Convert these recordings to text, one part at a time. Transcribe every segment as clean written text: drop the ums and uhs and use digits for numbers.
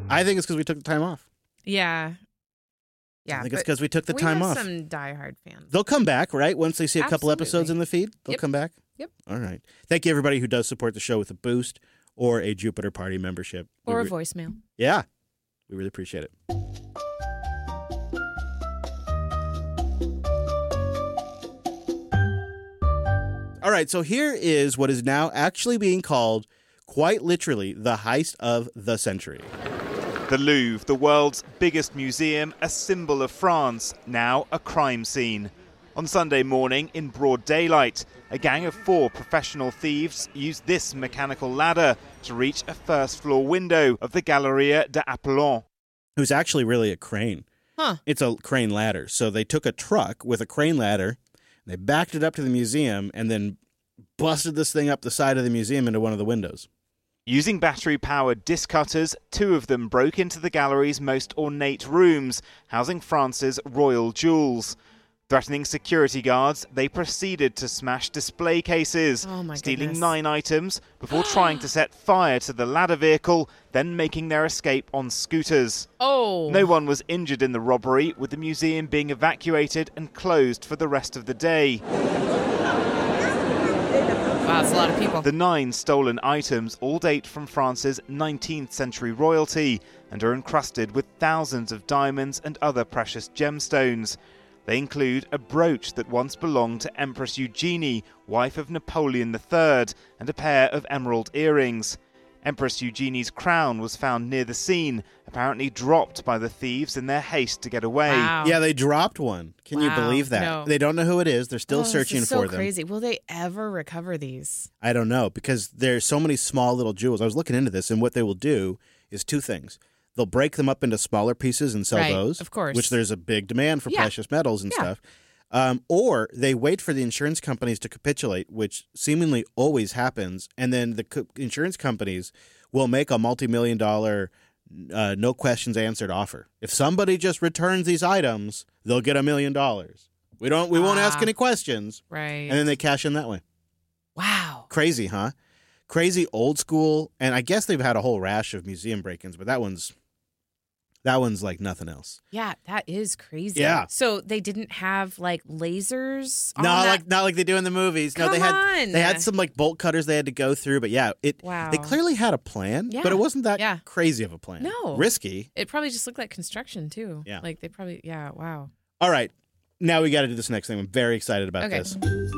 I think it's because we took the time off. Yeah. I think it's because we took the time off. We have some diehard fans. They'll come back, right? Once they see a couple episodes in the feed, they'll come back? Yep. All right. Thank you, everybody who does support the show with a boost or a Jupiter Party membership. Or a voicemail. Yeah. We really appreciate it. All right, so here is what is now actually being called, quite literally, the heist of the century. The Louvre, the world's biggest museum, a symbol of France, now a crime scene. On Sunday morning, in broad daylight, a gang of 4 professional thieves used this mechanical ladder to reach a first-floor window of the Galeria d'Apollon. It was actually really a crane. Huh. It's a crane ladder. So they took a truck with a crane ladder, they backed it up to the museum, and then busted this thing up the side of the museum into one of the windows. Using battery-powered disc cutters, 2 of them broke into the gallery's most ornate rooms, housing France's royal jewels. Threatening security guards, they proceeded to smash display cases, stealing 9 items before trying to set fire to the ladder vehicle, then making their escape on scooters. Oh! No one was injured in the robbery, with the museum being evacuated and closed for the rest of the day. Wow, that's a lot of people. The 9 stolen items all date from France's 19th century royalty and are encrusted with thousands of diamonds and other precious gemstones. They include a brooch that once belonged to Empress Eugenie, wife of Napoleon III, and a pair of emerald earrings. Empress Eugenie's crown was found near the scene, apparently dropped by the thieves in their haste to get away. Wow. Yeah, they dropped one. Can you believe that? No. They don't know who it is. They're still searching this is for so them. Crazy. Will they ever recover these? I don't know, because there's so many small little jewels. I was looking into this, and what they will do is 2 things. They'll break them up into smaller pieces and sell those, of course. which there's a big demand for precious metals and stuff. Or they wait for the insurance companies to capitulate, which seemingly always happens, and then the insurance companies will make a multi-million-dollar, no questions answered offer. If somebody just returns these items, they'll get $1 million. We won't ask any questions, right? And then they cash in that way. Wow, crazy, huh? Crazy old school, and I guess they've had a whole rash of museum break-ins, but that one's like nothing else. Yeah, that is crazy. Yeah. So they didn't have like lasers? Not like they do in the movies. Come on. They had some like bolt cutters they had to go through, but yeah, wow. They clearly had a plan, but it wasn't that crazy of a plan. No. Risky. It probably just looked like construction too. Yeah. Like they probably wow. All right. Now we got to do this next thing. I'm very excited about this.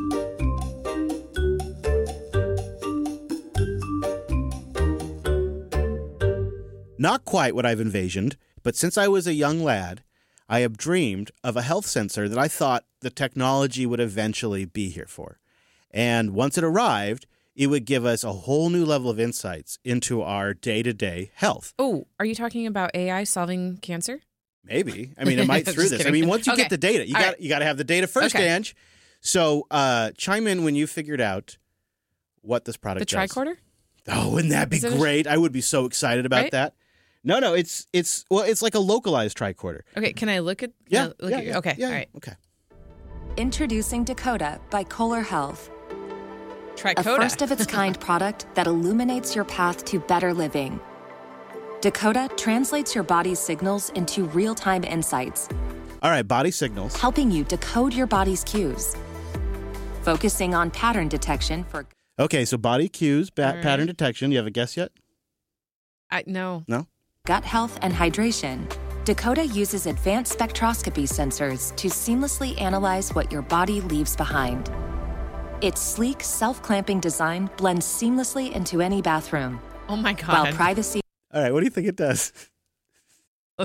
Not quite what I've envisioned, but since I was a young lad, I have dreamed of a health sensor that I thought the technology would eventually be here for. And once it arrived, it would give us a whole new level of insights into our day-to-day health. Oh, are you talking about AI solving cancer? Maybe. I mean, it might through this. Kidding. I mean, once you get the data, you got to have the data first, Ange. So chime in when you figured out what this product does. The tricorder? Oh, wouldn't that be great? I would be so excited about that. No, it's like a localized tricorder. Okay, can I look at? Yeah. Okay, all right. Okay. Introducing Dakota by Kohler Health. Tricoda. A first-of-its-kind product that illuminates your path to better living. Dakota translates your body's signals into real-time insights. All right, body signals. Helping you decode your body's cues. Focusing on pattern detection for... Okay, so body cues, pattern detection. You have a guess yet? No. No? Gut health and hydration. Dakota uses advanced spectroscopy sensors to seamlessly analyze what your body leaves behind. Its sleek, self-clamping design blends seamlessly into any bathroom. Oh my God. While privacy... All right, what do you think it does? What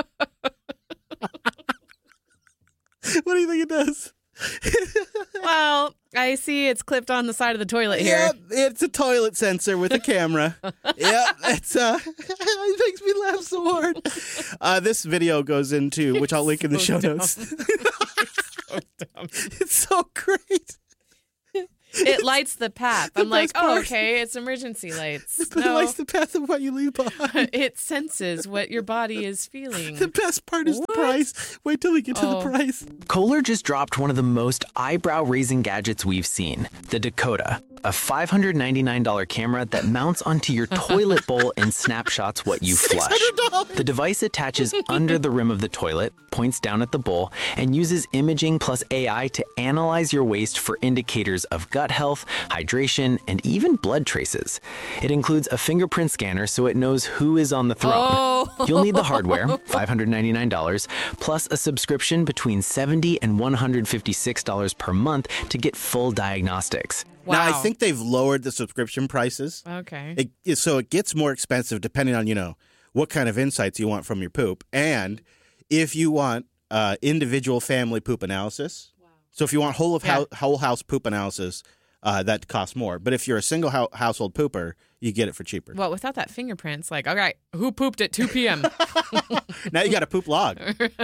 do you think it does? Well, I see it's clipped on the side of the toilet here. Yep, it's a toilet sensor with a camera. Yep, it's it makes me laugh so hard. This video goes into, which I'll link in the show notes. So dumb. It's so great. It lights the path. I'm like, best part. okay, it's emergency lights. It lights the path of what you leave behind. It senses what your body is feeling. The best part is the price. Wait till we get to the price. Kohler just dropped one of the most eyebrow-raising gadgets we've seen, the Dakota. a $599 camera that mounts onto your toilet bowl and snapshots what you flush. The device attaches under the rim of the toilet, points down at the bowl, and uses imaging plus AI to analyze your waste for indicators of gut health, hydration, and even blood traces. It includes a fingerprint scanner so it knows who is on the throne. Oh. You'll need the hardware, $599, plus a subscription between $70 and $156 per month to get full diagnostics. Wow. Now, I think they've lowered the subscription prices. Okay. So it gets more expensive depending on, what kind of insights you want from your poop. And if you want individual family poop analysis. Wow. So if you want whole house poop analysis, that costs more. But if you're a single household pooper, you get it for cheaper. Well, without that fingerprints, like, okay, who pooped at 2 p.m.? Now you got a poop log.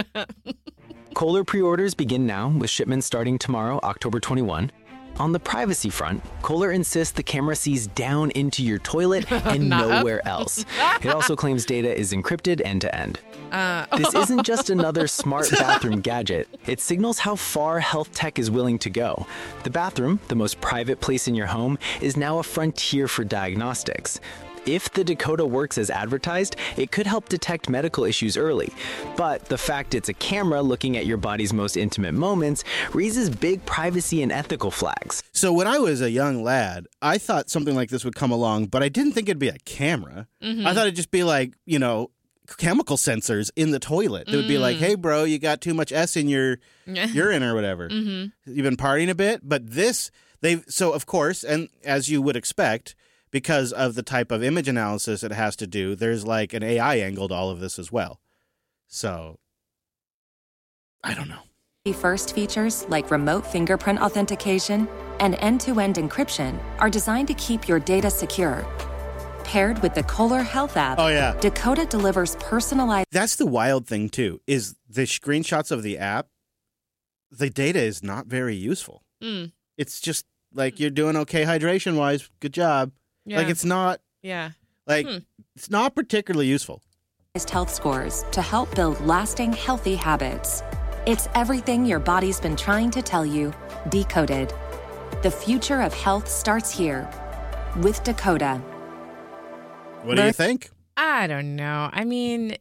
Kohler pre-orders begin now, with shipments starting tomorrow, October 21. On the privacy front, Kohler insists the camera sees down into your toilet and nowhere else. It also claims data is encrypted end-to-end. This isn't just another smart bathroom gadget. It signals how far health tech is willing to go. The bathroom, the most private place in your home, is now a frontier for diagnostics. If the Dakota works as advertised, it could help detect medical issues early. But the fact it's a camera looking at your body's most intimate moments raises big privacy and ethical flags. So when I was a young lad, I thought something like this would come along, but I didn't think it'd be a camera. Mm-hmm. I thought it'd just be like, chemical sensors in the toilet. It would be like, hey, bro, you got too much S in your urine or whatever. Mm-hmm. You've been partying a bit. But so of course, and as you would expect, because of the type of image analysis it has to do, there's like an AI angle to all of this as well. So, I don't know. The first features like remote fingerprint authentication and end-to-end encryption are designed to keep your data secure. Paired with the Kohler Health app, Dakota delivers personalized... That's the wild thing, too, is the screenshots of the app, the data is not very useful. Mm. It's just like, you're doing okay hydration-wise, good job. Yeah. Like, it's not... Yeah. Like, it's not particularly useful. Health scores to help build lasting, healthy habits. It's everything your body's been trying to tell you, decoded. The future of health starts here with Dakota. What do you think? I don't know. I mean,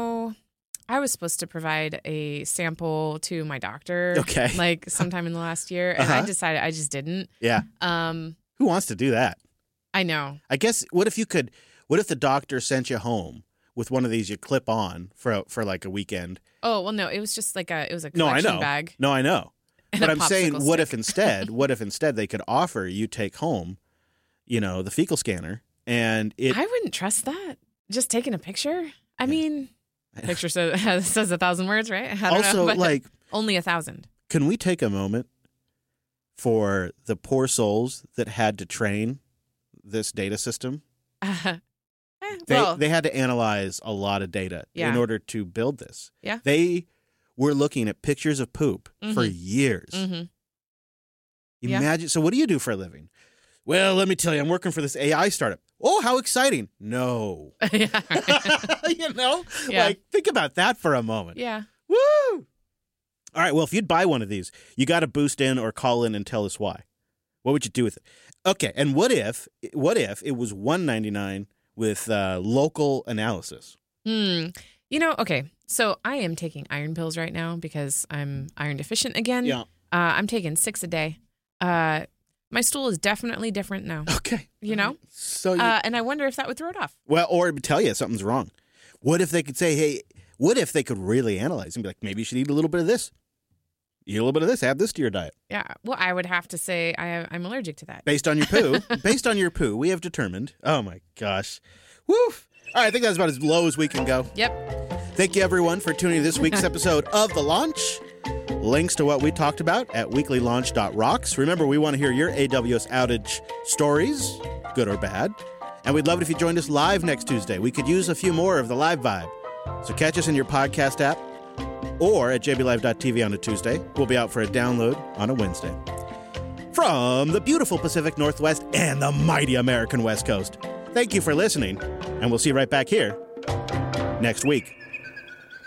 I was supposed to provide a sample to my doctor. Okay. Like sometime in the last year, and I decided I just didn't. Yeah. Who wants to do that? I know. I guess, what if the doctor sent you home with one of these you clip on for like a weekend? Oh, well, no, it was just like it was a collection bag. No, I know. But I'm saying, what if instead they could offer you take home, the fecal scanner and it... I wouldn't trust that. Just taking a picture? I mean, picture says 1,000 words, right? I don't know, but only 1,000. Can we take a moment for the poor souls that had to train this data system? They had to analyze a lot of data in order to build this. Yeah. They were looking at pictures of poop for years. Mm-hmm. Imagine. So what do you do for a living? Well, let me tell you, I'm working for this AI startup. Oh, how exciting. No. Yeah. Like, think about that for a moment. Yeah. Woo! All right, well, if you'd buy one of these, you got to boost in or call in and tell us why. What would you do with it? Okay, and what if it was $199 with local analysis? Okay, so I am taking iron pills right now because I'm iron deficient again. Yeah. I'm taking 6 a day. My stool is definitely different now. Okay. So and I wonder if that would throw it off. Well, or it would tell you something's wrong. What if they could say, hey, what if they could really analyze and be like, maybe you should eat a little bit of this? Eat a little bit of this. Add this to your diet. Yeah. Well, I would have to say I'm allergic to that. Based on your poo, we have determined. Oh, my gosh. Woof. All right. I think that's about as low as we can go. Yep. Thank you, everyone, for tuning in to this week's episode of The Launch. Links to what we talked about at weeklylaunch.rocks. Remember, we want to hear your AWS outage stories, good or bad. And we'd love it if you joined us live next Tuesday. We could use a few more of the live vibe. So catch us in your podcast app or at jblive.tv on a Tuesday. We'll be out for a download on a Wednesday. From the beautiful Pacific Northwest and the mighty American West Coast, thank you for listening, and we'll see you right back here next week.